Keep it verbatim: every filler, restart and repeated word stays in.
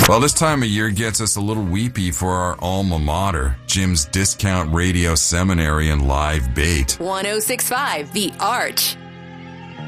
Well, this time of year gets us a little weepy for our alma mater, Jim's Discount Radio Seminary and Live Bait. one oh six point five The Arch.